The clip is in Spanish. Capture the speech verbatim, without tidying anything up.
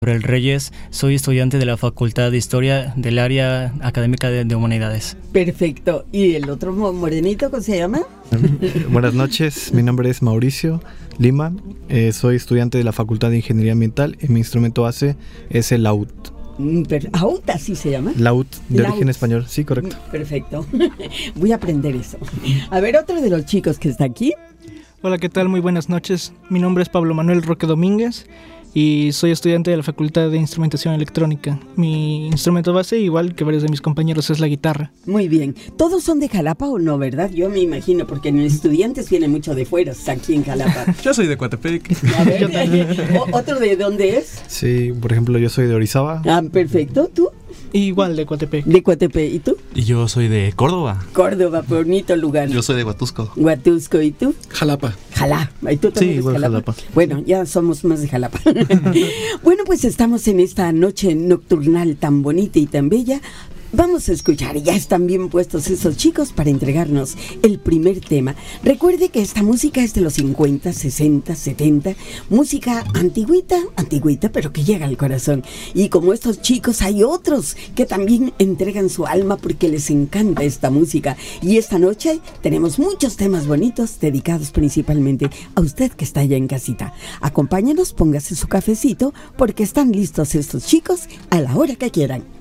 Gabriel Reyes, soy estudiante de la Facultad de Historia del área académica de, de Humanidades. Perfecto. ¿Y el otro morenito, cómo se llama? Buenas noches, mi nombre es Mauricio Lima, eh, soy estudiante de la Facultad de Ingeniería Ambiental y mi instrumento base es el laúd. ¿Laúd así se llama? Laúd, de Laúd. origen español, sí, correcto. Perfecto. Voy a aprender eso. A ver, otro de los chicos que está aquí. Hola, ¿qué tal? Muy buenas noches. Mi nombre es Pablo Manuel Roque Domínguez y soy estudiante de la Facultad de Instrumentación Electrónica. Mi instrumento base, igual que varios de mis compañeros, es la guitarra. Muy bien. ¿Todos son de Jalapa o no, verdad? Yo me imagino, porque en estudiantes vienen mucho de fuera, aquí en Jalapa. Yo soy de Coatepec. A ver, ¿o- ¿otro de dónde es? Sí, por ejemplo, yo soy de Orizaba. Ah, perfecto. ¿Tú? Igual de Coatepec. De Coatepec. ¿Y tú? Y yo soy de Córdoba. Córdoba, bonito lugar. Yo soy de Huatusco. Huatusco. ¿Y tú? Jalapa. Jalapa. ¿Y tú Sí, también eres igual Jalapa? Jalapa. Bueno, ya somos más de Jalapa. Bueno, pues estamos en esta noche nocturnal tan bonita y tan bella. Vamos a escuchar, ya están bien puestos esos chicos para entregarnos el primer tema. Recuerde que esta música es de los cincuenta, sesenta, setenta, música antigüita, antigüita, pero que llega al corazón. Y como estos chicos hay otros que también entregan su alma porque les encanta esta música. Y esta noche tenemos muchos temas bonitos dedicados principalmente a usted que está allá en casita. Acompáñanos, póngase su cafecito porque están listos estos chicos a la hora que quieran.